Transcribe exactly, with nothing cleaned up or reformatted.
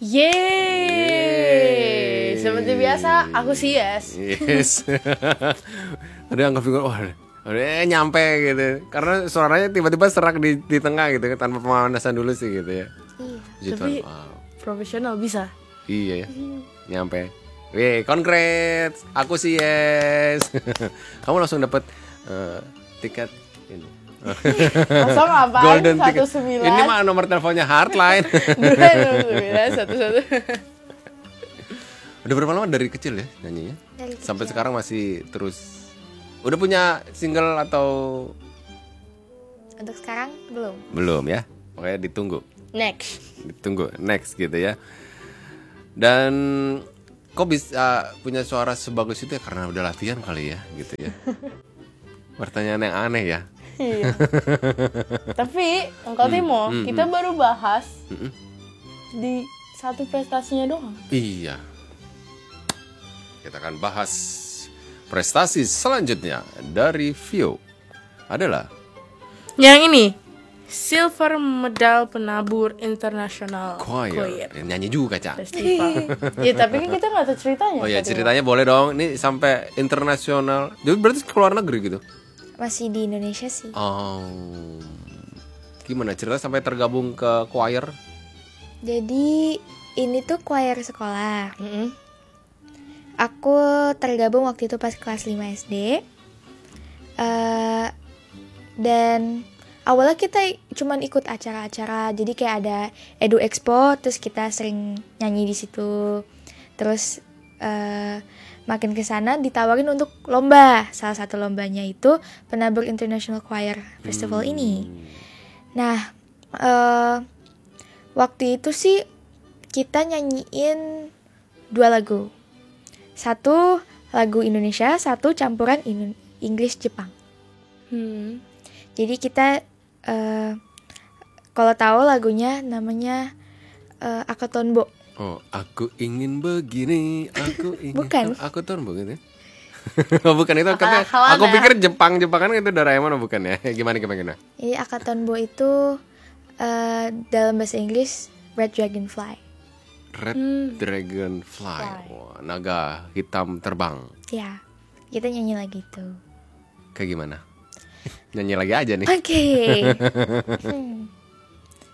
Yeay. Seperti biasa, aku sih yes. Yes. Tadi anggap pikir, wah, udah nyampe gitu. Karena suaranya tiba-tiba serak di, di tengah gitu kan, tanpa pemanasan dulu sih gitu ya. Iya. Tapi wow. Profesional bisa. Iya ya, nyampe. Wih, congrats, aku sih yes. Kamu langsung dapet uh, tiket ini. Kosong apaan? Golden satu ticket. sembilan. Ini mah nomor teleponnya Heartline. Dua sembilan satu satu. Udah berapa lama dari kecil ya nyanyinya? Dari Sampai kecil. sekarang masih terus. Udah punya single atau Untuk sekarang belum. belum ya? Pokoknya ditunggu. Next. Ditunggu next gitu ya. Dan kok bisa punya suara sebagus itu ya karena udah latihan kali ya gitu ya. Pertanyaan yang aneh ya. Iya. Tapi Uncle Timo, hmm, kita hmm. baru bahas Mm-mm. di satu prestasinya doang. Iya. Kita akan bahas prestasi selanjutnya dari Vio. Adalah Yang ini Silver Medal Penabur International choir. Nyanyi juga, Cak. Festival. Ya tapi kan kita nggak tahu ceritanya. Oh ya, Kak Timo. ceritanya boleh dong. Ini sampai internasional. Jadi berarti ke luar negeri gitu. Masih di Indonesia sih. Oh. Gimana cerita sampai tergabung ke choir? Jadi ini tuh choir sekolah. Mm-mm. Aku tergabung waktu itu pas kelas lima S D. Eh, dan awalnya kita cuman ikut acara-acara. Jadi kayak ada Edu Expo, terus kita sering nyanyi di situ. Terus eh, makin kesana ditawarin untuk lomba. Salah satu lombanya itu Penabur International Choir Festival Hmm. ini. Nah, eh, waktu itu sih kita nyanyiin dua lagu. Satu lagu Indonesia, satu campuran in- Inggris Jepang. Hmm. Jadi kita eh, kalau tahu lagunya namanya eh, Akatonbo. Oh, aku ingin begini, aku ingin. Bukan. Oh, aku tuh begitu. Oh, bukan itu katanya. Akal-akalan Aku ya. pikir Jepang, Jepang kan itu Doraemon, oh, bukan ya? Gimana gimana? Jadi Akatonbo itu eh, dalam bahasa Inggris Red Dragonfly. Red Hmm. Dragonfly. Fly. Wah, naga hitam terbang. Ya, kita nyanyi lagi itu. Kayak gimana? Nyanyi lagi aja nih. Oke. Hmm.